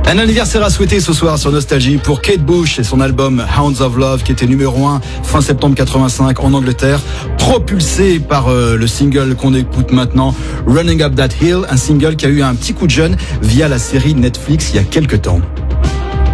Un anniversaire à souhaiter ce soir sur Nostalgie pour Kate Bush et son album Hounds of Love qui était numéro 1 fin septembre 85 en Angleterre, propulsé par le single qu'on écoute maintenant, Running Up That Hill, un single qui a eu un petit coup de jeune via la série Netflix il y a quelques temps.